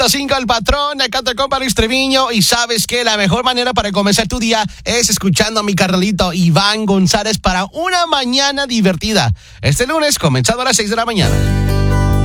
5 el patrón, acá te compa Luis Treviño. Y sabes que la mejor manera para comenzar tu día es escuchando a mi carnalito Iván González para una mañana divertida. Este lunes, comenzando a las 6 de la mañana.